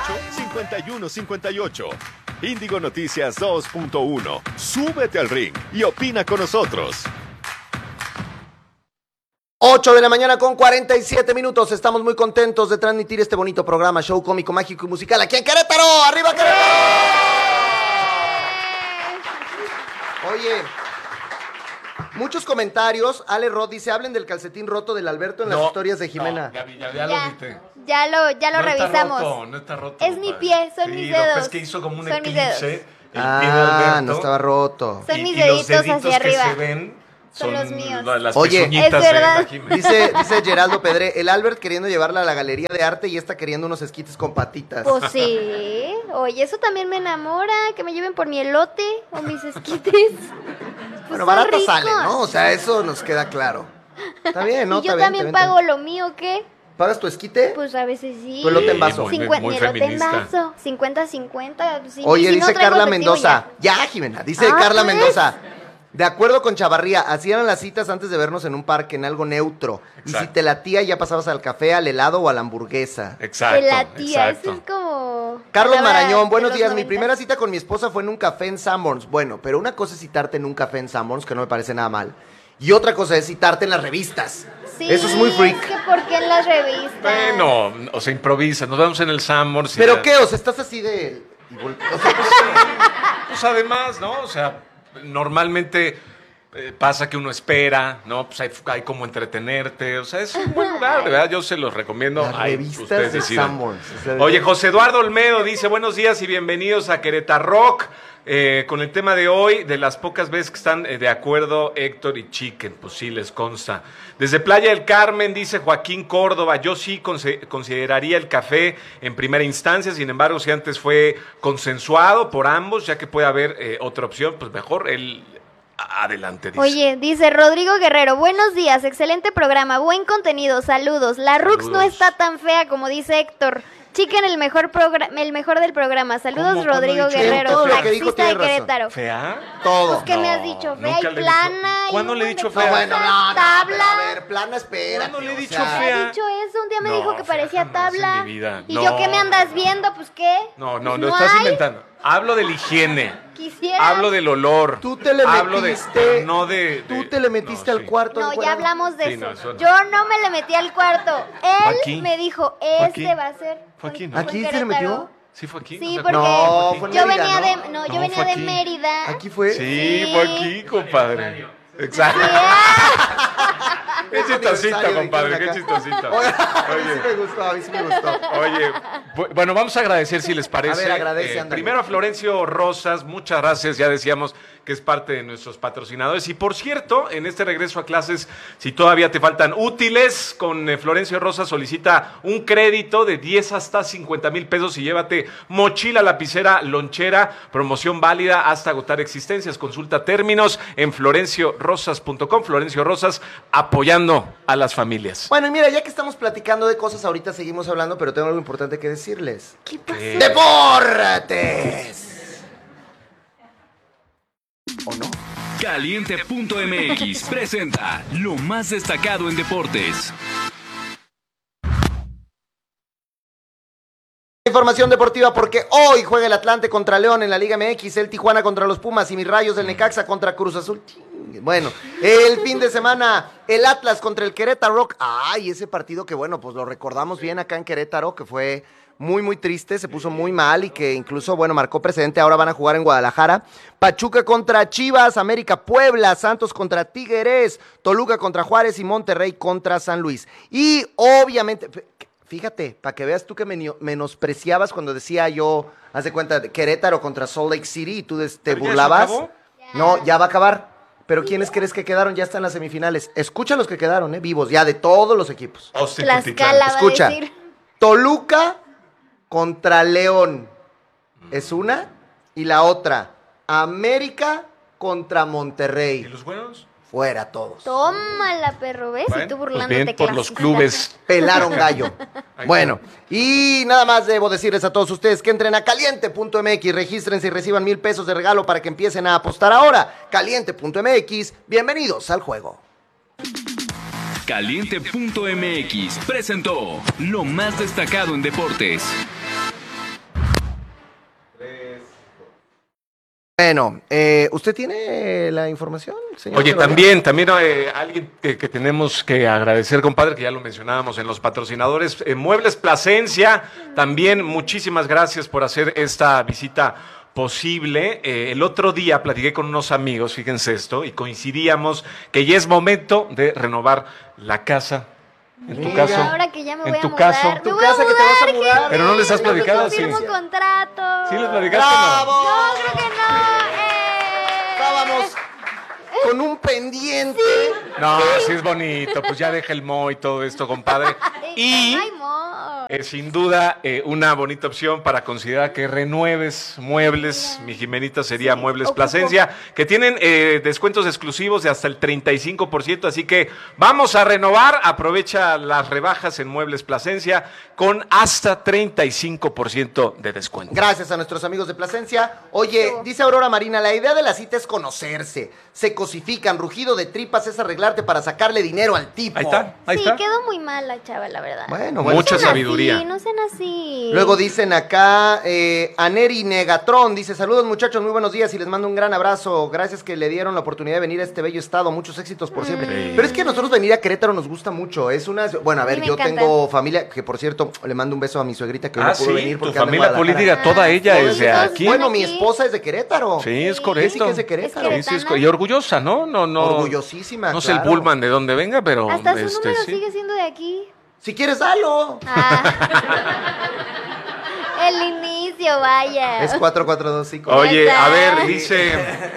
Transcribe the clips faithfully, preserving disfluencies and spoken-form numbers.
ocho, cincuenta y uno cincuenta y ocho. Índigo Noticias dos punto uno. Súbete al ring y opina con nosotros. ocho de la mañana con cuarenta y siete minutos. Estamos muy contentos de transmitir este bonito programa, show cómico, mágico y musical aquí en Querétaro. ¡Arriba Querétaro! Oye, muchos comentarios. Ale Rod dice, hablen del calcetín roto del Alberto en no, las historias de Jimena. No, ya, ya, ya, ya lo viste. Ya lo, ya lo no revisamos. Está roto, no está roto. Es mi pie, son sí, mis lo que dedos. es que hizo como un son eclipse. El Ah, pie de Alberto, no estaba roto. Son y, mis y los deditos deditos hacia que arriba. se ven Son son los míos. la- las Oye, pezuñitas es verdad. de la Jimena. Dice, dice Geraldo Pedré, el Albert queriendo llevarla a la galería de arte y esta queriendo unos esquites con patitas. Pues sí. Oye, eso también me enamora, que me lleven por mi elote o mis esquites. Pues Bueno, son barato ricos. sale, ¿no? O sea, eso nos queda claro. Está bien, ¿no? Y yo Está bien, también está bien, pago lo mío, ¿qué? ¿Pagas tu esquite? Pues a veces sí. Tu elote en vaso. Muy, Cincuen- muy mi elote en feminista. vaso. cincuenta cincuenta. Sí, Oye, si no dice traigo Carla efectivo, Mendoza. Ya, Jimena. Dice Ah, Carla ¿ves? Mendoza. De acuerdo con Chavarría, hacían las citas antes de vernos en un parque, en algo neutro. Y si Exacto. te latía, ya pasabas al café, al helado o a la hamburguesa. Exacto. De la tía, exacto. eso es como... Carlos palabra Marañón, de buenos los días. Mi noventas. primera cita con mi esposa fue en un café en Sanborns. Bueno, pero una cosa es citarte en un café en Sanborns, que no me parece nada mal. Y otra cosa es citarte en las revistas. Sí, Eso es muy freak. Es que ¿por qué en las revistas? Bueno, o sea, improvisa. Nos vemos en el Sanborns. y ¿Pero ya- qué? O sea, estás así de... y vol- o sea, Pues además, ¿no? O sea, normalmente eh, pasa que uno espera, ¿no? Pues hay, hay como entretenerte. O sea, es un buen lugar, de verdad. Yo se los recomiendo. las Ay, revistas ustedes de decidan. Sanborns. O sea, Oye, José Eduardo Olmedo dice, buenos días y bienvenidos a Querétaro Rock. Eh, con el tema de hoy, de las pocas veces que están eh, de acuerdo Héctor y Chicken, pues sí, les consta. Desde Playa del Carmen, dice Joaquín Córdoba, yo sí conse- consideraría el café en primera instancia, sin embargo, si antes fue consensuado por ambos, ya que puede haber eh, otra opción, pues mejor el... Adelante, dice. Oye, dice Rodrigo Guerrero, buenos días, excelente programa, buen contenido, saludos. La Rux no Saludos. está tan fea como dice Héctor. Chicken, el mejor progra- el mejor del programa. Saludos, ¿Cómo? ¿Cuándo Rodrigo he dicho Guerrero, eso? Todo lo que dijo taxista de tiene razón. Querétaro. ¿Fea? todo. Pues, ¿qué me No, has dicho? Fea nunca y le he plana. dicho- y ¿Cuándo un le he montón dicho de fea? No, cosas, bueno, no, no, tabla. pero a ver, plana, espérate. ¿Cuándo le he o dicho sea, fea? ¿Ha dicho eso? Un día me No, dijo que fea parecía jamás en tabla. mi vida. ¿Y No. yo qué me andas viendo? Pues, ¿qué? No, no, Pues, no estás hay. inventando. Hablo de la higiene. Quisiera. Hablo del olor. Tú te le Hablo de, metiste, pero no de, tú de- te le metiste no, al sí. cuarto. No, al ya cuarto. hablamos de Sí, eso. no, eso no. Yo no me le metí al cuarto. Él aquí. me dijo, Fue este aquí. va a ser. Fue aquí, ¿no? fue en ¿Aquí se le Querétaro. metió? ¿Sí fue aquí? Sí, O sea, porque No, fue en yo Mérida, venía ¿no? de, no, yo No, venía fue de aquí. Mérida. Aquí fue. Sí, Sí. fue aquí, compadre. Exacto. Qué Es chistosita, aniversario, compadre, qué dijeron acá. chistosita. Oye, a mí sí Oye. me gustó, a mí sí me gustó. Oye, bu- bueno, vamos a agradecer si les parece. A ver, agradece, Eh, ándale. primero a Florencio Rosas, muchas gracias, ya decíamos que es parte de nuestros patrocinadores. Y por cierto, en este regreso a clases, si todavía te faltan útiles, con eh, Florencio Rosas solicita un crédito de diez hasta cincuenta mil pesos y llévate mochila, lapicera, lonchera, promoción válida hasta agotar existencias. Consulta términos en florencio rosas punto com. Florencio Rosas apoyando a las familias. Bueno, y mira, ya que estamos platicando de cosas, ahorita seguimos hablando, pero tengo algo importante que decirles. ¿Qué pasó? ¿Qué? ¡Deportes! ¿O no? Caliente punto m x presenta lo más destacado en deportes. Información deportiva porque hoy juega el Atlante contra León en la Liga M X, el Tijuana contra los Pumas y mis Rayos del Necaxa contra Cruz Azul. Bueno, el fin de semana el Atlas contra el Querétaro Rock. Ay, ese partido que bueno, pues lo recordamos bien acá en Querétaro, que fue muy, muy triste, se puso muy mal y que incluso, bueno, marcó precedente. Ahora van a jugar en Guadalajara. Pachuca contra Chivas, América Puebla, Santos contra Tigres, Toluca contra Juárez y Monterrey contra San Luis. Y obviamente... Fíjate, para que veas tú que menio- menospreciabas cuando decía yo, haz de cuenta, Querétaro contra Salt Lake City y tú des- te ¿Pero ya burlabas. eso acabó? No, ya va a acabar. Pero ¿quiénes crees que quedaron? Ya están las semifinales. Escucha los que quedaron, ¿eh? Vivos, ya de todos los equipos. Austin Tlaxcala Cutitlán. va a Escucha. decir. Toluca contra León es una. Y la otra, América contra ¿Y Monterrey. los buenos? Fuera todos. Tómala, perro, ¿ves? Bueno, y tú pues burlándote bien por que los las- clubes. Pelaron gallo. Ahí Bueno, y nada más debo decirles a todos ustedes que entren a caliente punto m x, regístrense y reciban mil pesos de regalo para que empiecen a apostar ahora. caliente punto m x, bienvenidos al juego. Caliente punto m x presentó lo más destacado en deportes. Bueno, eh, ¿usted tiene la información, señor? Oye, Chavarría? también, también eh, alguien que, que tenemos que agradecer, compadre, que ya lo mencionábamos en los patrocinadores, eh, Muebles Plasencia, también muchísimas gracias por hacer esta visita posible. Eh, el otro día platiqué con unos amigos, fíjense esto, y coincidíamos que ya es momento de renovar la casa. En tu Mira. caso, Ahora que ya me en voy a tu mudar. caso, Me ¿Tu voy a casa que te vas a mudar, mudar? gente. Pero no les has platicado, No firmo sí. contrato. ¿Sí les platicaste? ¡Bravo! No, creo que no. Eh. Estábamos con un pendiente. No, sí es bonito, pues ya deja el mo y todo esto, compadre. Y Ay, mo. eh, sin duda eh, una bonita opción para considerar que renueves muebles. Mi Jimenita sería Muebles ocupo. Plasencia, que tienen eh, descuentos exclusivos de hasta el treinta y cinco por ciento, así que vamos a renovar. Aprovecha las rebajas en Muebles Plasencia con hasta treinta y cinco por ciento de descuento. Gracias a nuestros amigos de Plasencia. Oye, dice Aurora Marina, la idea de la cita es conocerse. Se cosifican, rugido de tripas es arreglarte para sacarle dinero al tipo. Ahí está, ahí Sí, está. quedó muy mal la chava, la verdad. Bueno, bueno. Mucha No sean sabiduría. Así, no sean así. Luego dicen acá, eh, Aneri Negatron, dice, saludos muchachos, muy buenos días y les mando un gran abrazo. Gracias que le dieron la oportunidad de venir a este bello estado. Muchos éxitos por siempre. Sí. Pero es que a nosotros venir a Querétaro nos gusta mucho. Es una... Bueno, a A mí ver, me yo encanta. tengo familia, que por cierto, le mando un beso a mi suegrita que hoy Ah, no pudo sí, venir tu porque anda en familia Guadalajara. política, toda Ah, ella sí, es de todos aquí. Bueno, ¿Están mi aquí? esposa es de Querétaro. Sí, es Sí, correcto. sí que es de Querétaro. Es Sí, sí, es co- queretana. y orgullosa, ¿no? No, no. Orgullosísima, No sé el claro. Bullman de dónde venga, pero. Hasta su este, número sí. sigue siendo de aquí. Si quieres, dalo. Ah. El inicio, vaya. Es cuatro cuatro dos cinco. Oye, está. a ver, dice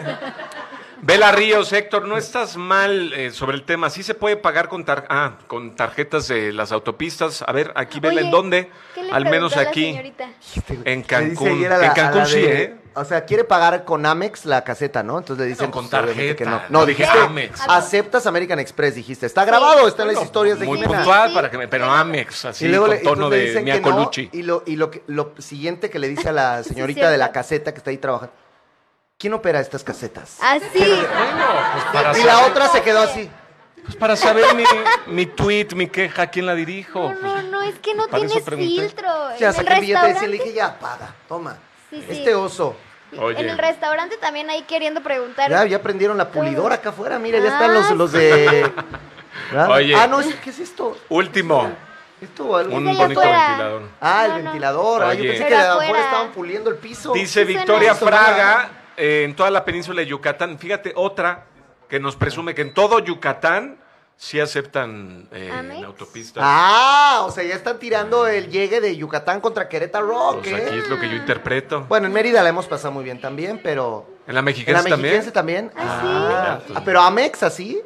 Vela Ríos, Héctor, no estás mal eh, sobre el tema. Sí se puede pagar con, tar ah, con tarjetas de las autopistas. A ver, aquí Vela, Oye, ¿en dónde? ¿qué le Al menos preguntó a la aquí. señorita? En Le dice Cancún. ayer a la- En a Cancún la sí, de- ¿eh? O sea, quiere pagar con Amex la caseta, ¿no? Entonces le dicen No, con pues, obviamente tarjeta. que no. No, No, dije dijiste Amex. aceptas American Express, dijiste. Está grabado, está en las Bueno, historias de muy Jimena. puntual, Sí, para que me, pero Amex, así, Y luego con le, tono entonces le de dicen Mia que no, Colucci. y lo, y lo, que- lo siguiente que le dice a la señorita cierto. de la caseta que está ahí trabajando, ¿quién opera estas casetas? Así. Bueno, pues para Y la saber, otra se quedó así. pues para saber mi, mi tweet, mi queja, ¿a quién la dirijo? No, no, no, es que no Para eso tienes pregunté. filtro. Ya En el saqué el billete y le restaurante, dije, ya, paga, toma. Sí, sí. Este oso. Oye. en el restaurante también ahí queriendo preguntar. Ya, ya prendieron la pulidora acá afuera, mira, ya Ah, están los, los de... ¿verdad? Oye. Ah, no, es- ¿qué es esto? Último, ¿Esto o algo? un allá bonito afuera. ventilador. Ah, el No, no. ventilador. Ah, yo Oye. pensé que Pero de afuera afuera. estaban puliendo el piso. Dice Sí, Victoria suena. Fraga, eh, en toda la península de Yucatán, fíjate, otra que nos presume que en todo Yucatán sí aceptan eh, ¿Amex? en autopistas. Ah, o sea, ya están tirando el llegue de Yucatán contra Querétaro Rock, Pues ¿eh? aquí es lo que yo interpreto. Bueno, en Mérida la hemos pasado muy bien también, pero... ¿En la ¿En mexiquense la también? mexiquense también? ¿Ah, Ah, sí? ah, pero Amex así.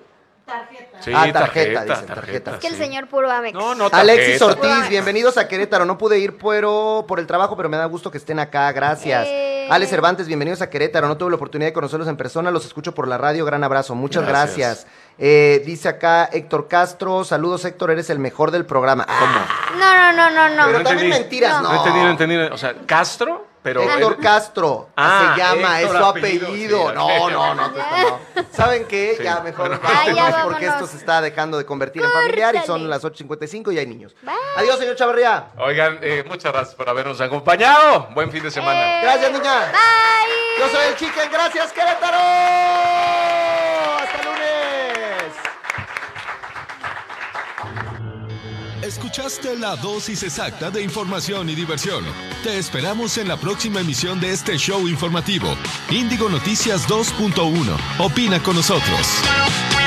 Sí, Ah, tarjeta, tarjeta, dicen, tarjeta, tarjeta. Es que el sí. señor puro Amex. No, no, Alexis tarjeta. Ortiz, bienvenidos a Querétaro. No pude ir pero, por el trabajo, pero me da gusto que estén acá. Gracias. Eh. Ale Cervantes, bienvenidos a Querétaro. No tuve la oportunidad de conocerlos en persona, los escucho por la radio. Gran abrazo. Muchas gracias. Gracias. Eh, dice acá Héctor Castro. Saludos, Héctor, eres el mejor del programa. Ah, No, no, no, no, no. pero No también entendí. mentiras, No. no. No entendí, no entendí. O sea, Castro, pero... Héctor Castro Ah, se llama, Héctor es su apellido, apellido. sí, no, ok. no, no, pues, no. ¿Saben qué? Sí. Ya mejor Bueno. Ah, ya vámonos, porque vámonos. esto se está dejando de convertir en familiar y son Córtale. las ocho cincuenta y cinco y hay niños. Bye. Adiós, señor Chavarría. Oigan, eh, muchas gracias por habernos acompañado. Buen fin de semana. Eh, Gracias, niña. Bye. Yo soy el Chicken. Gracias, Querétaro. Hasta lunes. Escuchaste la dosis exacta de información y diversión. Te esperamos en la próxima emisión de este show informativo. Índigo Noticias dos punto uno. Opina con nosotros.